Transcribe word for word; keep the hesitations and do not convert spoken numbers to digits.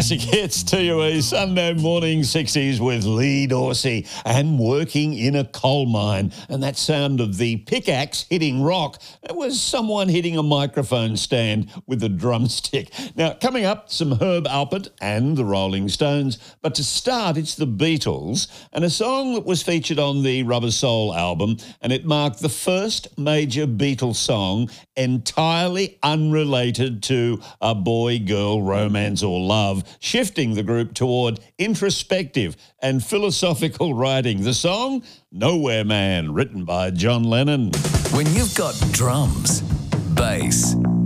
Classic Hits, T U E, Sunday morning sixties with Lee Dorsey and Working in a Coal Mine. And that sound of the pickaxe hitting rock, it was someone hitting a microphone stand with a drumstick. Now, coming up, some Herb Alpert and the Rolling Stones. But to start, it's the Beatles and a song that was featured on the Rubber Soul album, and it marked the first major Beatles song entirely unrelated to a boy-girl romance or love, shifting the group toward introspective and philosophical writing. The song, Nowhere Man, written by John Lennon. When you've got drums, bass,